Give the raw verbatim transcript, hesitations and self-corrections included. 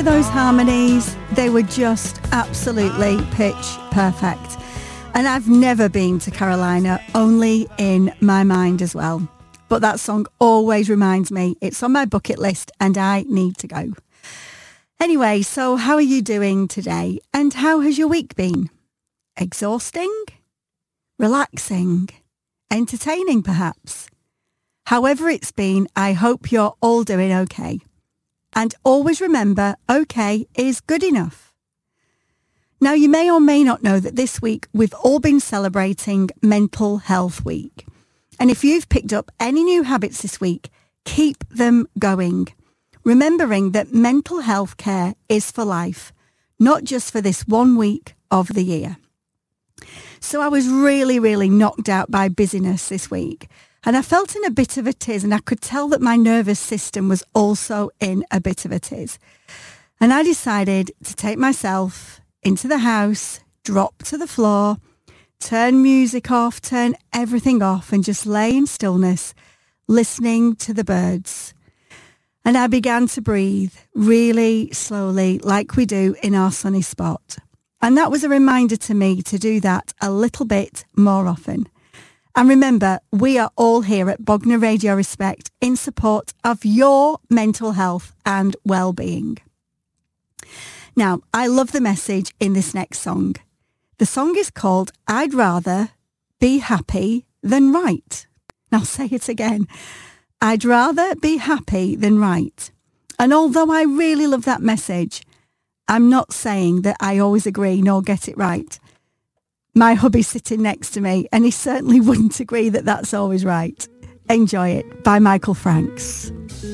those harmonies? They were just absolutely pitch perfect. And I've never been to Carolina, only in my mind as well. But that song always reminds me it's on my bucket list and I need to go. Anyway, so how are you doing today? And how has your week been? Exhausting? Relaxing? Entertaining perhaps? However it's been, I hope you're all doing okay. And always remember, okay is good enough. Now, you may or may not know that this week we've all been celebrating Mental Health Week. And if you've picked up any new habits this week, keep them going. Remembering that mental health care is for life, not just for this one week of the year. So I was really, really knocked out by busyness this week. And I felt in a bit of a tiz, and I could tell that my nervous system was also in a bit of a tiz. And I decided to take myself into the house, drop to the floor, turn music off, turn everything off, and just lay in stillness, listening to the birds. And I began to breathe really slowly, like we do in our sunny spot. And that was a reminder to me to do that a little bit more often. And remember, we are all here at Bognor Radio Respect in support of your mental health and well-being. Now, I love the message in this next song. The song is called I'd Rather Be Happy Than Right. Now, I'll say it again. I'd rather be happy than right. And although I really love that message, I'm not saying that I always agree nor get it right. My hubby's sitting next to me and he certainly wouldn't agree that that's always right. Enjoy it by Michael Franks.